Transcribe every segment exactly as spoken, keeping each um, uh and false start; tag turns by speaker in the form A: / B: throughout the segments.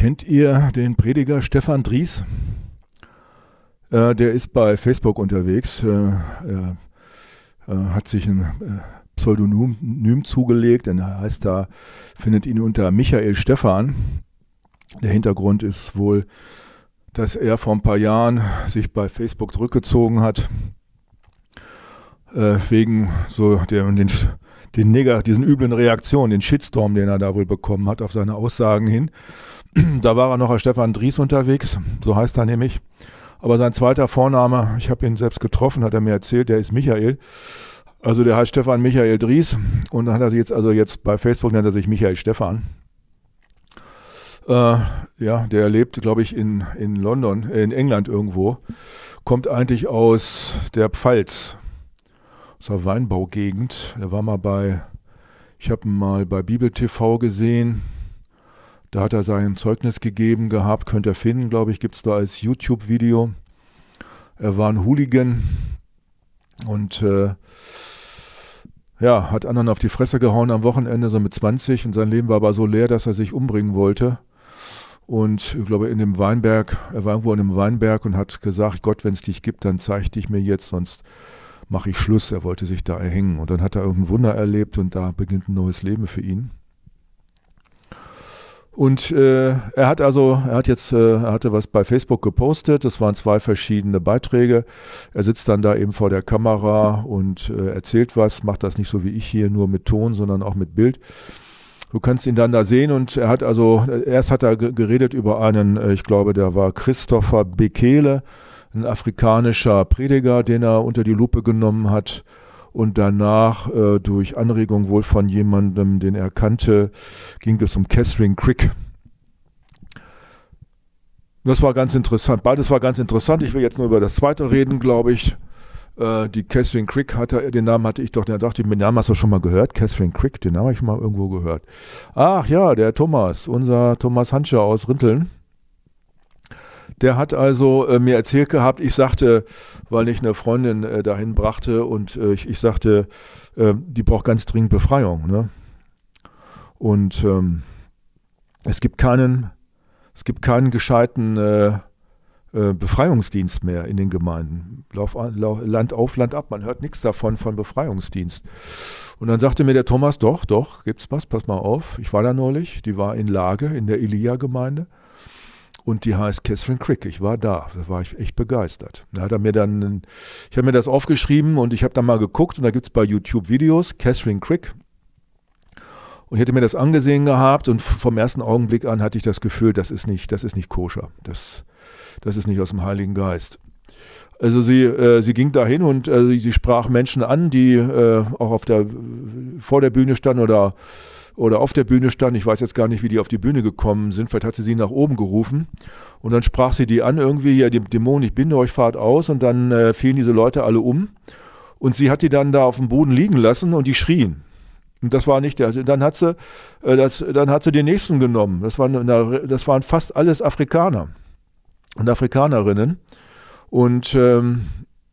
A: Kennt ihr den Prediger Stefan Dries? Äh, der ist bei Facebook unterwegs. Äh, er äh, hat sich ein äh, Pseudonym zugelegt, denn er heißt da, findet ihn unter Michael Stephan. Der Hintergrund ist wohl, dass er vor ein paar Jahren sich bei Facebook zurückgezogen hat, äh, wegen so der, den, den Neger, diesen üblen Reaktionen, den Shitstorm, den er da wohl bekommen hat auf seine Aussagen hin. Da war er noch als Stefan Dries unterwegs, so heißt er nämlich. Aber sein zweiter Vorname, ich habe ihn selbst getroffen, hat er mir erzählt, der ist Michael. Also der heißt Stefan Michael Dries und dann hat er sich jetzt, also jetzt bei Facebook nennt er sich Michael Stephan. Äh, ja, der lebt, glaube ich, in, in London, in England irgendwo. Kommt eigentlich aus der Pfalz, aus der Weinbaugegend. Er war mal bei, ich habe ihn mal bei Bibel T V gesehen. Da hat er sein Zeugnis gegeben gehabt, könnt ihr finden, glaube ich, gibt es da als YouTube-Video. Er war ein Hooligan und äh, ja, hat anderen auf die Fresse gehauen am Wochenende, so mit zwanzig. Und sein Leben war aber so leer, dass er sich umbringen wollte. Und ich glaube, in dem Weinberg, er war irgendwo in einem Weinberg und hat gesagt, Gott, wenn es dich gibt, dann zeig dich mir jetzt, sonst mache ich Schluss. Er wollte sich da erhängen. Und dann hat er irgendein Wunder erlebt und da beginnt ein neues Leben für ihn. Und äh, er hat also, er hat jetzt, äh, er hatte was bei Facebook gepostet, das waren zwei verschiedene Beiträge. Er sitzt dann da eben vor der Kamera und äh, erzählt was, macht das nicht so wie ich hier, nur mit Ton, sondern auch mit Bild. Du kannst ihn dann da sehen und er hat also, erst hat er geredet über einen, äh, ich glaube, der war Christopher Bekele, ein afrikanischer Prediger, den er unter die Lupe genommen hat. Und danach, äh, durch Anregung wohl von jemandem, den er kannte, ging es um Catherine Crick. Das war ganz interessant. Beides war ganz interessant. Ich will jetzt nur über das zweite reden, glaube ich. Äh, die Catherine Crick, hatte, den Namen hatte ich doch, da dachte ich, den Namen hast du schon mal gehört? Catherine Crick, den Namen habe ich mal irgendwo gehört. Ach ja, der Thomas, unser Thomas Hanscher aus Rinteln. Der hat also äh, mir erzählt gehabt, ich sagte, weil ich eine Freundin äh, dahin brachte und äh, ich, ich sagte, äh, die braucht ganz dringend Befreiung. Ne? Und ähm, es gibt keinen, es gibt keinen gescheiten äh, äh, Befreiungsdienst mehr in den Gemeinden. Lauf, lauf, Land auf, Land ab, man hört nichts davon von Befreiungsdienst. Und dann sagte mir der Thomas, doch, doch, gibt's was, pass mal auf. Ich war da neulich, die war in Lage in der Elia-Gemeinde. Und die heißt Catherine Crick. Ich war da, da war ich echt begeistert. Da hat er mir dann, ich habe mir das aufgeschrieben und ich habe dann mal geguckt und da gibt es bei YouTube Videos, Catherine Crick. Und ich hätte mir das angesehen gehabt und vom ersten Augenblick an hatte ich das Gefühl, das ist nicht, das ist nicht koscher. Das, das ist nicht aus dem Heiligen Geist. Also sie, äh, sie ging dahin und äh, sie sprach Menschen an, die äh, auch auf der, vor der Bühne standen oder oder auf der Bühne stand, ich weiß jetzt gar nicht, wie die auf die Bühne gekommen sind, vielleicht hat sie sie nach oben gerufen und dann sprach sie die an, irgendwie, ja, die Dämonen, ich binde euch, fahrt aus und dann äh, fielen diese Leute alle um und sie hat die dann da auf dem Boden liegen lassen und die schrien. Und das war nicht der, also dann hat sie, äh, das, dann hat sie den nächsten genommen, das waren, das waren fast alles Afrikaner und Afrikanerinnen und ähm,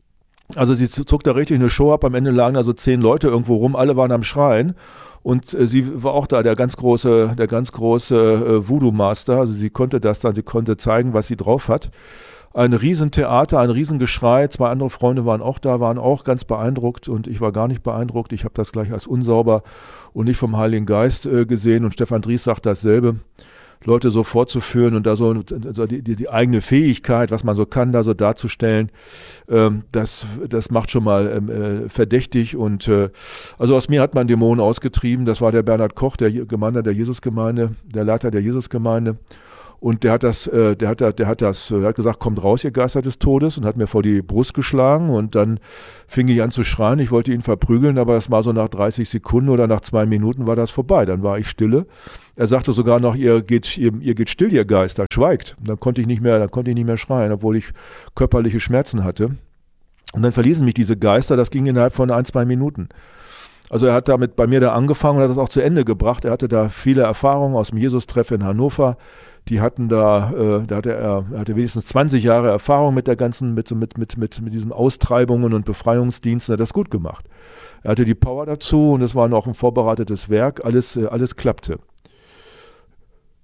A: also sie zog da richtig eine Show ab, am Ende lagen da so zehn Leute irgendwo rum, alle waren am Schreien. Und äh, sie war auch da, der ganz große, der ganz große äh, Voodoo-Master. Also sie konnte das dann, sie konnte zeigen, was sie drauf hat. Ein Riesentheater, ein Riesengeschrei. Zwei andere Freunde waren auch da, waren auch ganz beeindruckt und ich war gar nicht beeindruckt. Ich habe das gleich als unsauber und nicht vom Heiligen Geist äh, gesehen. Und Stefan Dries sagt dasselbe. Leute so vorzuführen und da so, so die, die, die eigene Fähigkeit, was man so kann, da so darzustellen, ähm, das, das macht schon mal ähm, äh, verdächtig und äh, also aus mir hat man Dämonen ausgetrieben, das war der Bernhard Koch, der Gemeinde der Jesusgemeinde, der Leiter der Jesusgemeinde und der hat das, äh, der hat, der hat das, der hat gesagt, kommt raus, ihr Geister des Todes und hat mir vor die Brust geschlagen und dann fing ich an zu schreien, ich wollte ihn verprügeln, aber das war so nach dreißig Sekunden oder nach zwei Minuten war das vorbei, dann war ich stille. Er sagte sogar noch, ihr geht, ihr, ihr geht still, ihr Geister, schweigt. Und dann konnte ich nicht mehr, dann konnte ich nicht mehr schreien, obwohl ich körperliche Schmerzen hatte. Und dann verließen mich diese Geister, das ging innerhalb von ein, zwei Minuten. Also er hat damit bei mir da angefangen und hat das auch zu Ende gebracht. Er hatte da viele Erfahrungen aus dem Jesus-Treff in Hannover. Die hatten da, äh, da hatte er, er hatte wenigstens zwanzig Jahre Erfahrung mit der ganzen, mit, mit, mit, mit, mit diesen Austreibungen und Befreiungsdiensten, er hat das gut gemacht. Er hatte die Power dazu und es war noch ein vorbereitetes Werk, alles, äh, alles klappte.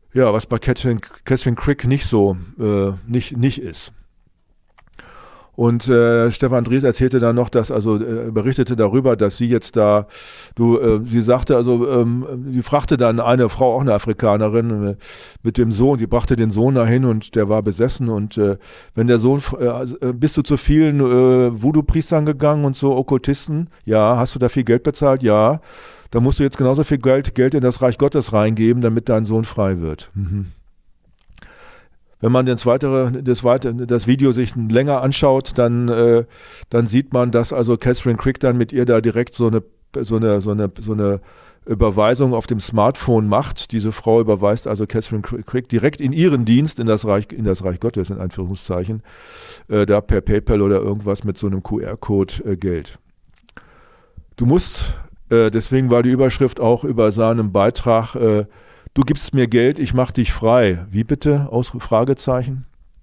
A: Ja, was bei Catherine, Catherine Crick nicht so, äh, nicht, nicht ist. Und äh, Stefan Dries erzählte dann noch, dass, also äh, berichtete darüber, dass sie jetzt da, du, äh, sie sagte, also ähm, sie fragte dann eine Frau, auch eine Afrikanerin, äh, mit dem Sohn, sie brachte den Sohn dahin und der war besessen und äh, wenn der Sohn, äh, bist du zu vielen äh, Voodoo-Priestern gegangen und so Okkultisten? Ja. Hast du da viel Geld bezahlt? Ja. Da musst du jetzt genauso viel Geld, Geld in das Reich Gottes reingeben, damit dein Sohn frei wird. Mhm. Wenn man das, weitere, das, weitere, das Video sich länger anschaut, dann, äh, dann sieht man, dass also Catherine Crick dann mit ihr da direkt so eine, so eine, so eine, so eine Überweisung auf dem Smartphone macht. Diese Frau überweist also Catherine Crick direkt in ihren Dienst, in das Reich, in das Reich Gottes, in Anführungszeichen, äh, da per PayPal oder irgendwas mit so einem Q R-Code äh, Geld. Du musst, äh, deswegen war die Überschrift auch über seinem Beitrag, äh, du gibst mir Geld, ich mach dich frei. Wie bitte? Aus Fragezeichen.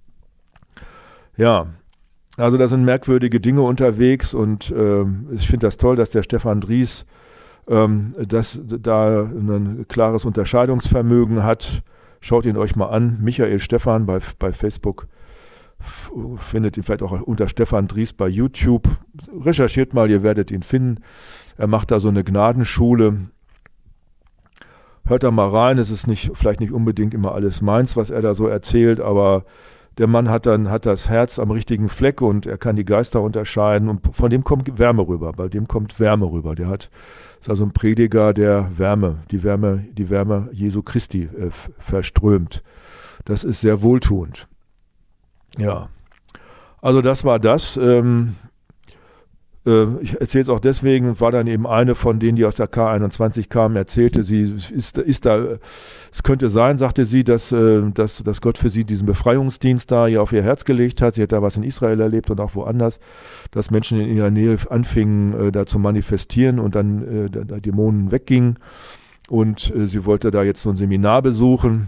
A: Ja, also da sind merkwürdige Dinge unterwegs und äh, ich finde das toll, dass der Stefan Dries ähm, das, da ein klares Unterscheidungsvermögen hat. Schaut ihn euch mal an. Michael Stephan bei, bei Facebook. Findet ihn vielleicht auch unter Stefan Dries bei YouTube. Recherchiert mal, ihr werdet ihn finden. Er macht da so eine Gnadenschule. Hört da mal rein, es ist nicht, vielleicht nicht unbedingt immer alles meins, was er da so erzählt, aber der Mann hat dann hat das Herz am richtigen Fleck und er kann die Geister unterscheiden und von dem kommt Wärme rüber, bei dem kommt Wärme rüber. Der hat, ist also ein Prediger, der Wärme, die Wärme, die Wärme Jesu Christi äh, verströmt. Das ist sehr wohltuend. Ja, also das war das. Ähm, Ich erzähle es auch deswegen, war dann eben eine von denen, die aus der K einundzwanzig kamen, erzählte, sie ist, ist da, es könnte sein, sagte sie, dass, dass, dass Gott für sie diesen Befreiungsdienst da hier auf ihr Herz gelegt hat. Sie hat da was in Israel erlebt und auch woanders, dass Menschen in ihrer Nähe anfingen, da zu manifestieren und dann da Dämonen weggingen. Und sie wollte da jetzt so ein Seminar besuchen.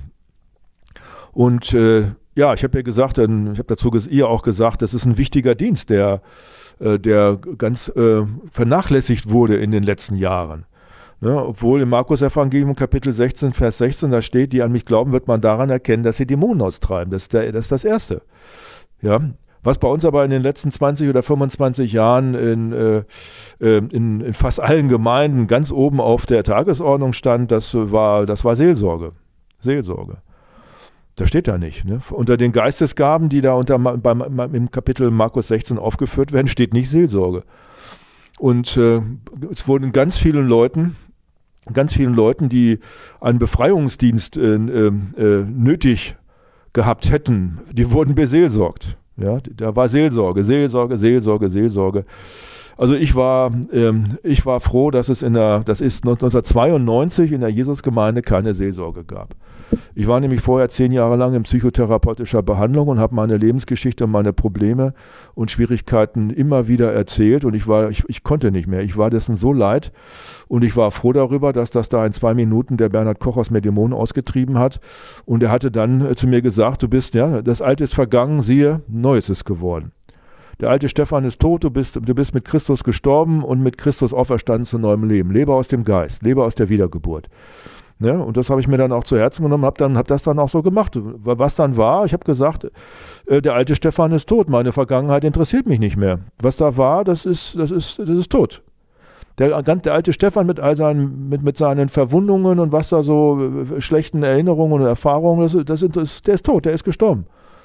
A: Und ja, ich habe ihr gesagt, ich habe dazu ihr auch gesagt, das ist ein wichtiger Dienst, der der ganz äh, vernachlässigt wurde in den letzten Jahren. Ne? Obwohl im Markus-Evangelium Kapitel sechzehn, Vers sechzehn, da steht, die an mich glauben, wird man daran erkennen, dass sie Dämonen austreiben. Das ist, der, das, ist das Erste. Ja? Was bei uns aber in den letzten zwanzig oder fünfundzwanzig Jahren in, äh, in, in fast allen Gemeinden ganz oben auf der Tagesordnung stand, das war, das war Seelsorge. Seelsorge. Das steht da nicht. Ne? Unter den Geistesgaben, die da unter, beim, im Kapitel Markus sechzehn aufgeführt werden, steht nicht Seelsorge. Und äh, es wurden ganz vielen Leuten, ganz vielen Leuten, die einen Befreiungsdienst äh, äh, nötig gehabt hätten, die wurden beseelsorgt. Ja? Da war Seelsorge, Seelsorge, Seelsorge, Seelsorge. Also ich war, ähm, ich war froh, dass es in der, das ist neunzehnhundertzweiundneunzig in der Jesusgemeinde keine Seelsorge gab. Ich war nämlich vorher zehn Jahre lang in psychotherapeutischer Behandlung und habe meine Lebensgeschichte und meine Probleme und Schwierigkeiten immer wieder erzählt und ich war, ich, ich konnte nicht mehr. Ich war dessen so leid und ich war froh darüber, dass das da in zwei Minuten der Bernhard Koch aus mir Dämonen ausgetrieben hat und er hatte dann äh, zu mir gesagt, du bist, ja, das Alte ist vergangen, siehe, Neues ist geworden. Der alte Stefan ist tot, du bist, du bist mit Christus gestorben und mit Christus auferstanden zu neuem Leben. Lebe aus dem Geist, lebe aus der Wiedergeburt. Ne? Und das habe ich mir dann auch zu Herzen genommen, habe dann, hab das dann auch so gemacht. Was dann war, ich habe gesagt, äh, der alte Stefan ist tot, meine Vergangenheit interessiert mich nicht mehr. Was da war, das ist, das ist, das ist tot. Der, der alte Stefan mit all seinen, mit, mit seinen Verwundungen und was da so äh, schlechten Erinnerungen und Erfahrungen, das, das, das, der ist tot, der ist gestorben.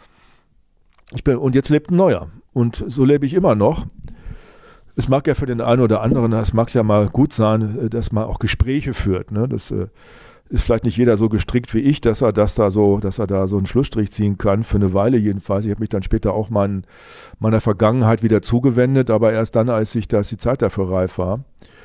A: Ich bin, und jetzt lebt ein neuer. Und so lebe ich immer noch. Es mag ja für den einen oder anderen, es mag ja mal gut sein, dass man auch Gespräche führt. Ne? Das äh, ist vielleicht nicht jeder so gestrickt wie ich, dass er das da so, dass er da so einen Schlussstrich ziehen kann, für eine Weile jedenfalls. Ich habe mich dann später auch mein, meiner Vergangenheit wieder zugewendet, aber erst dann, als ich, dass die Zeit dafür reif war.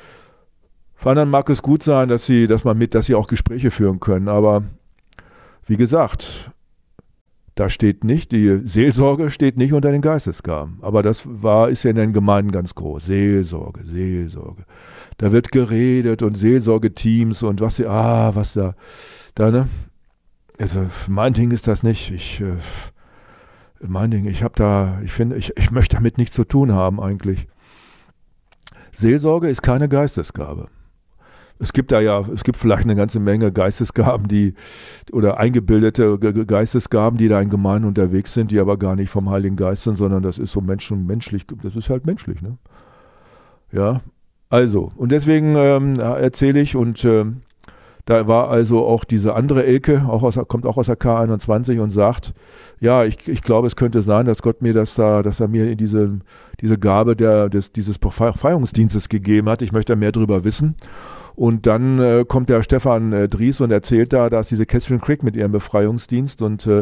A: Für anderen mag es gut sein, dass sie, dass man mit, dass sie auch Gespräche führen können, aber wie gesagt, da steht nicht, die Seelsorge steht nicht unter den Geistesgaben. Aber das war, ist ja in den Gemeinden ganz groß. Seelsorge, Seelsorge. Da wird geredet und Seelsorgeteams und was sie, ah, was da, da, ne? Also mein Ding ist das nicht. Ich, äh, mein Ding, ich habe da, ich finde, ich, ich möchte damit nichts zu tun haben eigentlich. Seelsorge ist keine Geistesgabe. Es gibt da ja, es gibt vielleicht eine ganze Menge Geistesgaben, die oder eingebildete Geistesgaben, die da in Gemeinden unterwegs sind, die aber gar nicht vom Heiligen Geist sind, sondern das ist so Menschen, menschlich, das ist halt menschlich, ne? Ja, also, und deswegen ähm, erzähle ich und ähm, da war also auch diese andere Elke, auch aus, kommt auch aus der K einundzwanzig und sagt, ja, ich, ich glaube, es könnte sein, dass Gott mir das da, dass er mir diese, diese Gabe der, des, dieses Befreiungsdienstes gegeben hat. Ich möchte mehr darüber wissen. Und dann äh, kommt der Stefan äh, Dries und erzählt da, da ist diese Catherine Crick mit ihrem Befreiungsdienst und äh,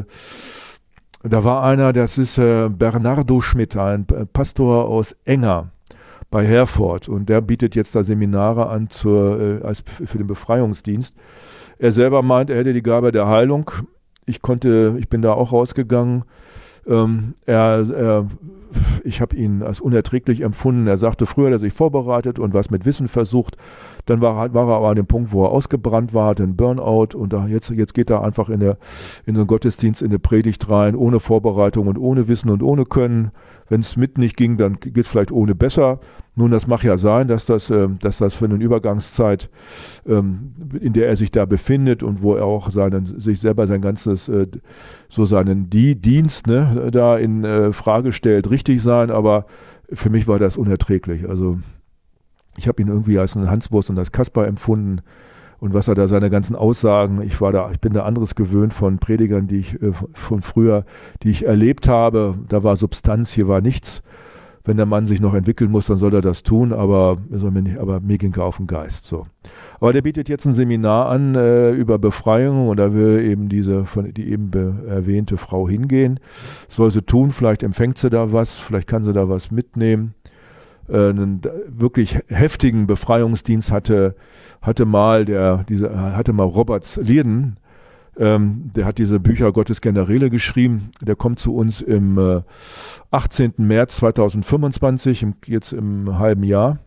A: da war einer, das ist äh, Bernardo Schmidt, ein Pastor aus Enger bei Herford und der bietet jetzt da Seminare an zur, äh, als, für den Befreiungsdienst. Er selber meint, er hätte die Gabe der Heilung. Ich konnte, ich bin da auch rausgegangen. Ähm, er, er, ich habe ihn als unerträglich empfunden. Er sagte, früher hat er sich vorbereitet und was mit Wissen versucht. Dann war, war er aber an dem Punkt, wo er ausgebrannt war, den Burnout und da jetzt, jetzt geht er einfach in, der, in den Gottesdienst, in eine Predigt rein, ohne Vorbereitung und ohne Wissen und ohne Können. Wenn es mit nicht ging, dann geht es vielleicht ohne besser. Nun, das mag ja sein, dass das, äh, dass das für eine Übergangszeit, ähm, in der er sich da befindet und wo er auch seinen, sich selber sein ganzes, äh, so seinen Die Dienst ne, da in äh, Frage stellt, richtig sein, aber für mich war das unerträglich. Also ich habe ihn irgendwie als einen Hanswurst und als Kasper empfunden und was er da seine ganzen Aussagen, ich war da, ich bin da anderes gewöhnt von Predigern, die ich äh, von früher, die ich erlebt habe, da war Substanz, hier war nichts. Wenn der Mann sich noch entwickeln muss, dann soll er das tun, aber, mir, nicht, aber mir ging er auf den Geist. So. Aber der bietet jetzt ein Seminar an äh, über Befreiung und da will eben diese, von, die eben erwähnte Frau hingehen. Soll sie tun, vielleicht empfängt sie da was, vielleicht kann sie da was mitnehmen. Äh, einen wirklich heftigen Befreiungsdienst hatte, hatte mal der, diese, hatte mal Robert Lieden, Ähm, der hat diese Bücher Gottes Generäle geschrieben. Der kommt zu uns im äh, achtzehnten März zweitausendfünfundzwanzig, im, jetzt im halben Jahr.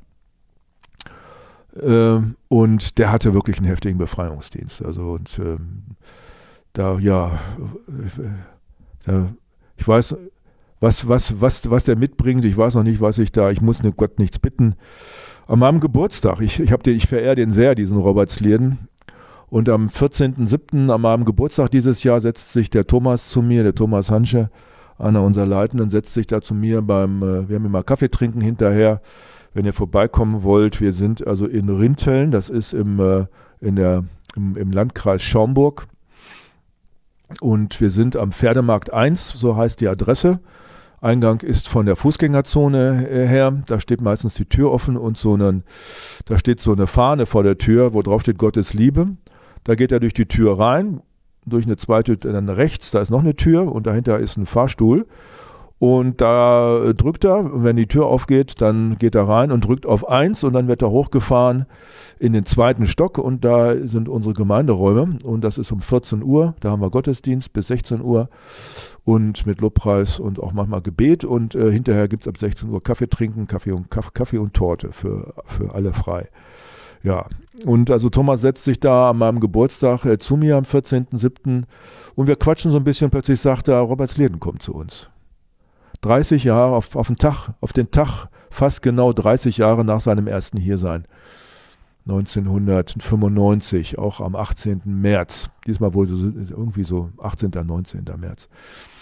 A: Äh, und der hatte wirklich einen heftigen Befreiungsdienst. Also und ähm, da, ja, da, ich weiß, was, was, was, was der mitbringt. Ich weiß noch nicht, was ich da, ich muss Gott nichts bitten. An meinem Geburtstag, ich, ich, hab den, ich verehre den sehr, diesen Robert Slierden. Und am vierzehnten siebten an meinem Geburtstag dieses Jahr setzt sich der Thomas zu mir, der Thomas Hansche, einer unserer Leitenden, setzt sich da zu mir beim, äh, wir haben immer Kaffee trinken hinterher, wenn ihr vorbeikommen wollt. Wir sind also in Rinteln, das ist im, äh, in der, im, im Landkreis Schaumburg. Und wir sind am Pferdemarkt eins, so heißt die Adresse. Eingang ist von der Fußgängerzone her, da steht meistens die Tür offen und so einen, da steht so eine Fahne vor der Tür, wo drauf steht Gottes Liebe. Da geht er durch die Tür rein, durch eine zweite, dann rechts, da ist noch eine Tür und dahinter ist ein Fahrstuhl. Und da drückt er, und wenn die Tür aufgeht, dann geht er rein und drückt auf eins und dann wird er hochgefahren in den zweiten Stock und da sind unsere Gemeinderäume und das ist um vierzehn Uhr, da haben wir Gottesdienst bis sechzehn Uhr und mit Lobpreis und auch manchmal Gebet und äh, hinterher gibt es ab sechzehn Uhr Kaffee trinken, Kaffee und, Kaffee, Kaffee und Torte für, für alle frei. Ja, und also Thomas setzt sich da an meinem Geburtstag äh, zu mir am vierzehnten siebten und wir quatschen so ein bisschen, plötzlich sagt er, Robert Slierden kommt zu uns. dreißig Jahre auf, auf den Tag, auf den Tag, fast genau dreißig Jahre nach seinem ersten Hiersein. neunzehnhundertfünfundneunzig, auch am achtzehnten März. Diesmal wohl so, irgendwie so achtzehnten, neunzehnten März.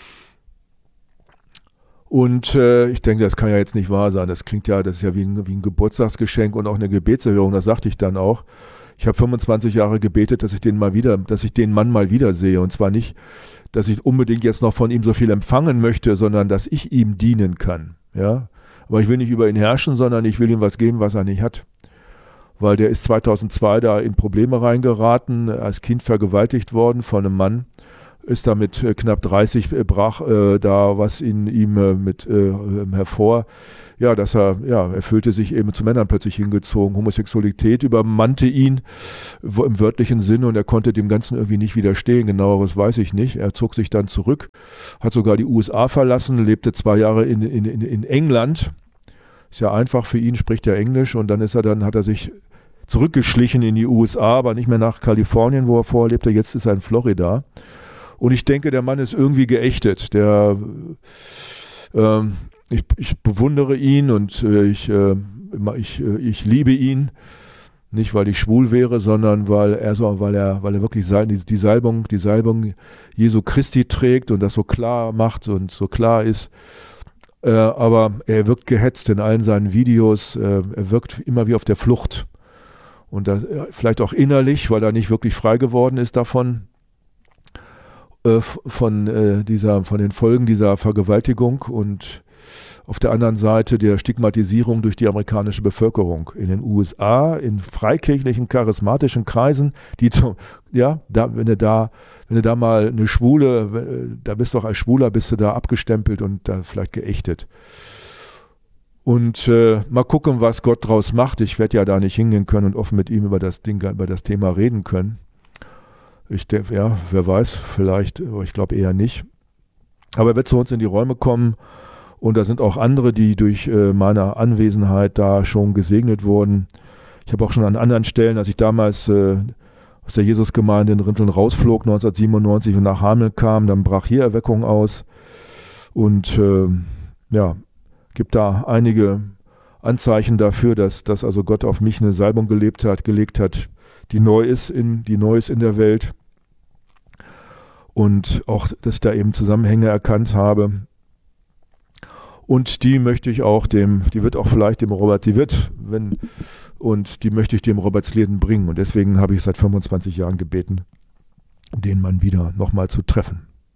A: Und äh, ich denke, das kann ja jetzt nicht wahr sein. Das klingt ja, das ist ja wie ein, wie ein Geburtstagsgeschenk und auch eine Gebetserhörung. Das sagte ich dann auch. Ich habe fünfundzwanzig Jahre gebetet, dass ich den mal wieder, dass ich den Mann mal wiedersehe. Und zwar nicht, dass ich unbedingt jetzt noch von ihm so viel empfangen möchte, sondern dass ich ihm dienen kann. Ja? Aber ich will nicht über ihn herrschen, sondern ich will ihm was geben, was er nicht hat. Weil der ist zweitausendzwei da in Probleme reingeraten, als Kind vergewaltigt worden von einem Mann, ist da mit äh, knapp dreißig, äh, brach äh, da was in ihm äh, mit äh, hervor. Ja, dass er, ja, er fühlte sich eben zu Männern plötzlich hingezogen. Homosexualität übermannte ihn wo, im wörtlichen Sinne und er konnte dem Ganzen irgendwie nicht widerstehen. Genaueres weiß ich nicht. Er zog sich dann zurück, hat sogar die U S A verlassen, lebte zwei Jahre in, in, in, in England. Ist ja einfach für ihn, spricht ja Englisch und dann ist er dann, hat er sich zurückgeschlichen in die U S A, aber nicht mehr nach Kalifornien, wo er vorher lebte. Jetzt ist er in Florida. Und ich denke, der Mann ist irgendwie geächtet. Der, ähm, ich, ich bewundere ihn und äh, ich, äh, ich, äh, ich liebe ihn. Nicht, weil ich schwul wäre, sondern weil er so, weil er, weil er wirklich die, die Salbung, die Salbung Jesu Christi trägt und das so klar macht und so klar ist. Äh, aber er wirkt gehetzt in allen seinen Videos. Äh, er wirkt immer wie auf der Flucht. Und das, vielleicht auch innerlich, weil er nicht wirklich frei geworden ist davon, äh, von, äh, dieser, von den Folgen dieser Vergewaltigung und auf der anderen Seite der Stigmatisierung durch die amerikanische Bevölkerung in den U S A, in freikirchlichen, charismatischen Kreisen, die zu, ja, da, wenn du da, wenn du da mal eine Schwule, da bist du auch als Schwuler, bist du da abgestempelt und da vielleicht geächtet. Und äh, mal gucken, was Gott draus macht. Ich werde ja da nicht hingehen können und offen mit ihm über das Ding, über das Thema reden können. Ich denke, ja, wer weiß, vielleicht, aber ich glaube eher nicht. Aber er wird zu uns in die Räume kommen. Und da sind auch andere, die durch äh, meine Anwesenheit da schon gesegnet wurden. Ich habe auch schon an anderen Stellen, als ich damals äh, aus der Jesusgemeinde in Rinteln rausflog, neunzehnhundertsiebenundneunzig und nach Hameln kam, dann brach hier Erweckung aus. Und äh, ja, gibt da einige Anzeichen dafür, dass, dass also Gott auf mich eine Salbung gelebt hat, gelegt hat, die neu ist in, die neu ist in der Welt. Und auch, dass ich da eben Zusammenhänge erkannt habe. Und die möchte ich auch dem, die wird auch vielleicht dem Robert, die wird, wenn, und die möchte ich dem Robert Sleden bringen. Und deswegen habe ich seit fünfundzwanzig Jahren gebeten, den Mann wieder nochmal zu treffen.